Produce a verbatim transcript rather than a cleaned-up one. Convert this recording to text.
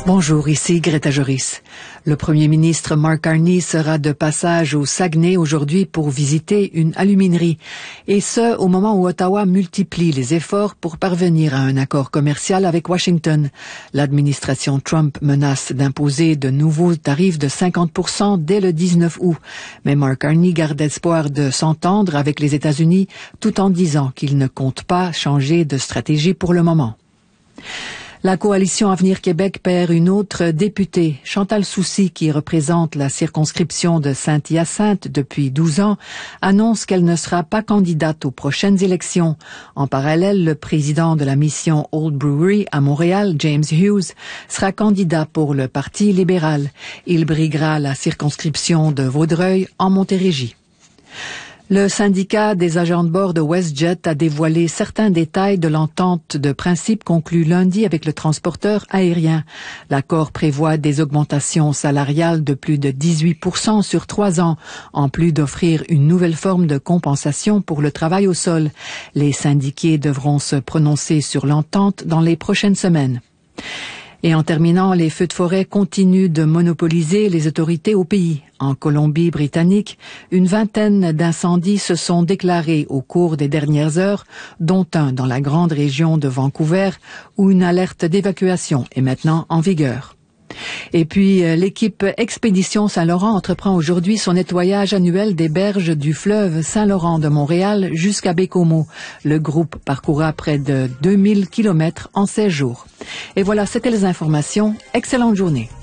Bonjour, ici Greta Joris. Le premier ministre Mark Carney sera de passage au Saguenay aujourd'hui pour visiter une aluminerie. Et ce, au moment où Ottawa multiplie les efforts pour parvenir à un accord commercial avec Washington. L'administration Trump menace d'imposer de nouveaux tarifs de cinquante pour cent dès le dix-neuf août. Mais Mark Carney garde espoir de s'entendre avec les États-Unis tout en disant qu'il ne compte pas changer de stratégie pour le moment. La coalition Avenir Québec perd une autre députée. Chantal Soucy, qui représente la circonscription de Saint-Hyacinthe depuis douze ans, annonce qu'elle ne sera pas candidate aux prochaines élections. En parallèle, le président de la mission Old Brewery à Montréal, James Hughes, sera candidat pour le Parti libéral. Il briguera la circonscription de Vaudreuil en Montérégie. Le syndicat des agents de bord de WestJet a dévoilé certains détails de l'entente de principe conclue lundi avec le transporteur aérien. L'accord prévoit des augmentations salariales de plus de dix-huit pour cent sur trois ans, en plus d'offrir une nouvelle forme de compensation pour le travail au sol. Les syndiqués devront se prononcer sur l'entente dans les prochaines semaines. Et en terminant, les feux de forêt continuent de monopoliser les autorités au pays. En Colombie-Britannique, une vingtaine d'incendies se sont déclarés au cours des dernières heures, dont un dans la grande région de Vancouver, où une alerte d'évacuation est maintenant en vigueur. Et puis, l'équipe Expédition Saint-Laurent entreprend aujourd'hui son nettoyage annuel des berges du fleuve Saint-Laurent de Montréal jusqu'à Bécomo. Le groupe parcourra près de deux mille kilomètres en seize jours. Et voilà, c'était les informations. Excellente journée.